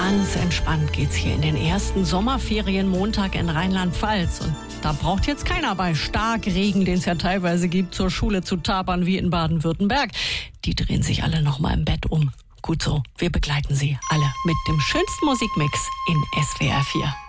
Ganz entspannt geht's hier in den ersten Sommerferienmontag in Rheinland-Pfalz. Und da braucht jetzt keiner bei Starkregen, den es ja teilweise gibt, zur Schule zu tapern wie in Baden-Württemberg. Die drehen sich alle noch mal im Bett um. Gut so, wir begleiten Sie alle mit dem schönsten Musikmix in SWR 4.